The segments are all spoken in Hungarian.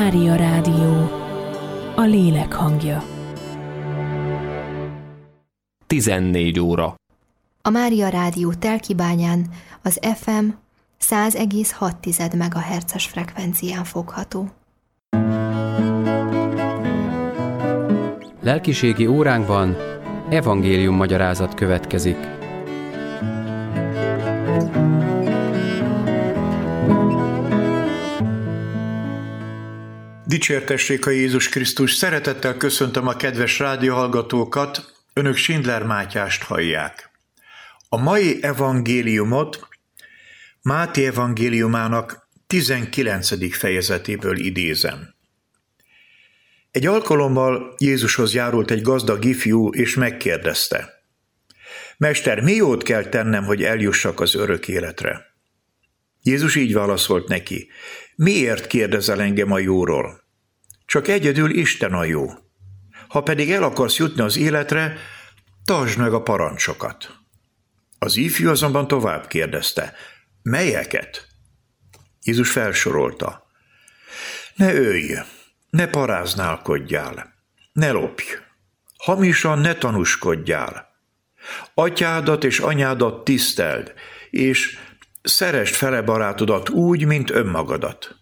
Mária Rádió, a lélek hangja. 14 óra. A Mária Rádió Telkibányán az FM 100,6 MHz-es frekvencián fogható. Lelkiségi óránkban evangélium magyarázat következik. Dicsértessék a Jézus Krisztus! Szeretettel köszöntöm a kedves rádióhallgatókat, önök Schindler Mátyást hallják. A mai evangéliumot Máté evangéliumának 19. fejezetéből idézem. Egy alkalommal Jézushoz járult egy gazdag ifjú, és megkérdezte: Mester, mi jót kell tennem, hogy eljussak az örök életre? Jézus így válaszolt neki: Miért kérdezel engem a jóról? Csak egyedül Isten a jó. Ha pedig el akarsz jutni az életre, tartsd meg a parancsokat. Az ifjú azonban tovább kérdezte: Melyeket? Jézus felsorolta: Ne ölj, ne paráználkodjál, ne lopj, hamisan ne tanúskodjál, atyádat és anyádat tiszteld, és szeresd fele barátodat úgy, mint önmagadat.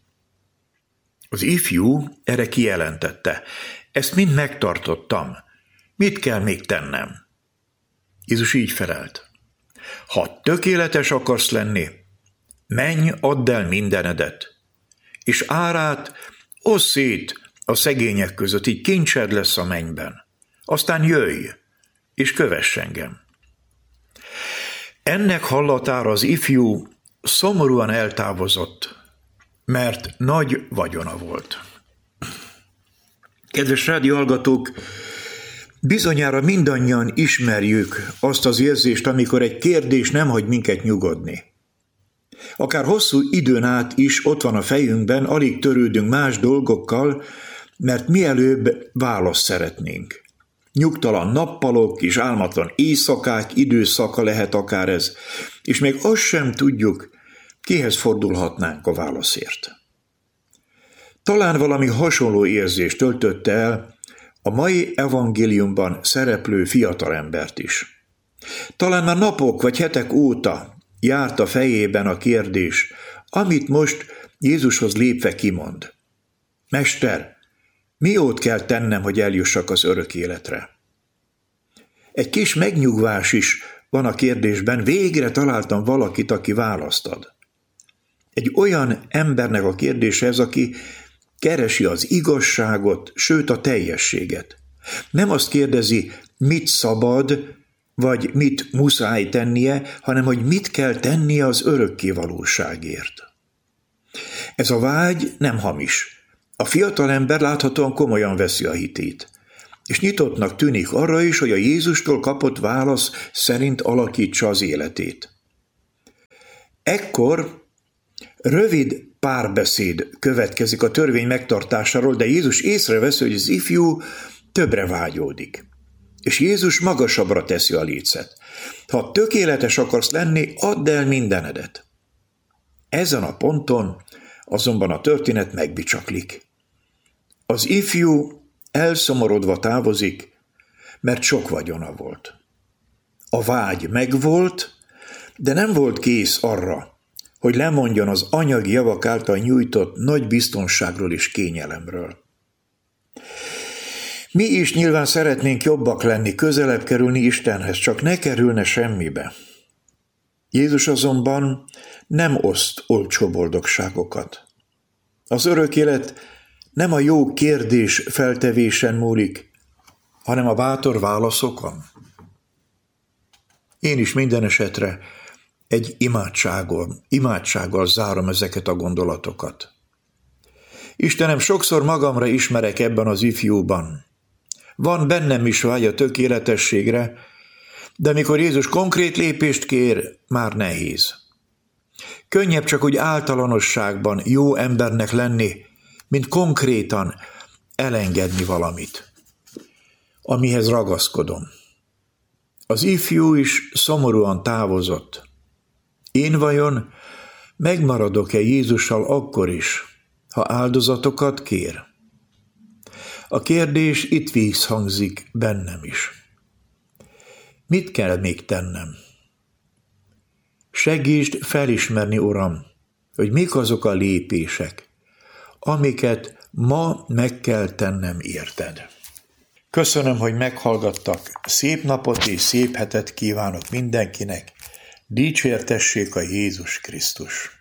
Az ifjú erre kijelentette: Ezt mind megtartottam, mit kell még tennem? Jézus így felelt: Ha tökéletes akarsz lenni, menj, add el mindenedet, és árát osszd szét a szegények között, így kincsed lesz a mennyben. Aztán jöjj, és kövess engem. Ennek hallatára az ifjú szomorúan eltávozott, mert nagy vagyona volt. Kedves rádióhallgatók, bizonyára mindannyian ismerjük azt az érzést, amikor egy kérdés nem hagy minket nyugodni. Akár hosszú időn át is ott van a fejünkben, alig törődünk más dolgokkal, mert mielőbb választ szeretnénk. Nyugtalan nappalok és álmatlan éjszakák időszaka lehet akár ez, és még azt sem tudjuk, kihez fordulhatnánk a válaszért. Talán valami hasonló érzést töltötte el a mai evangéliumban szereplő fiatalembert is. Talán már napok vagy hetek óta járt a fejében a kérdés, amit most Jézushoz lépve kimond: Mester, mi jót kell tennem, hogy eljussak az örök életre? Egy kis megnyugvás is van a kérdésben, végre találtam valakit, aki választ ad. Egy olyan embernek a kérdése ez, aki keresi az igazságot, sőt a teljességet. Nem azt kérdezi, mit szabad, vagy mit muszáj tennie, hanem hogy mit kell tennie az örökké valóságért. Ez a vágy nem hamis. A fiatal ember láthatóan komolyan veszi a hitét, és nyitottnak tűnik arra is, hogy a Jézustól kapott válasz szerint alakítsa az életét. Ekkor rövid párbeszéd következik a törvény megtartásáról, de Jézus észreveszi, hogy az ifjú többre vágyódik. És Jézus magasabbra teszi a lécet. Ha tökéletes akarsz lenni, add el mindenedet. Ezen a ponton azonban a történet megbicsaklik. Az ifjú elszomorodva távozik, mert sok vagyona volt. A vágy megvolt, de nem volt kész arra, hogy lemondjon az anyagi javak által nyújtott nagy biztonságról és kényelemről. Mi is nyilván szeretnénk jobbak lenni, közelebb kerülni Istenhez, csak ne kerülne semmibe. Jézus azonban nem oszt olcsó boldogságokat. Az örök élet nem a jó kérdés feltevésen múlik, hanem a bátor válaszokon. Én is minden esetre egy imádsággal zárom ezeket a gondolatokat. Istenem, sokszor magamra ismerek ebben az ifjúban. Van bennem is vágy a tökéletességre, de mikor Jézus konkrét lépést kér, már nehéz. Könnyebb csak úgy általánosságban jó embernek lenni, mint konkrétan elengedni valamit, amihez ragaszkodom. Az ifjú is szomorúan távozott. Én vajon megmaradok-e Jézussal akkor is, ha áldozatokat kér. A kérdés itt visszhangzik bennem is. Mit kell még tennem? Segítsd felismerni, Uram, hogy mik azok a lépések, amiket ma meg kell tennem érted. Köszönöm, hogy meghallgattak. Szép napot és szép hetet kívánok mindenkinek. Dicsértessék a Jézus Krisztus!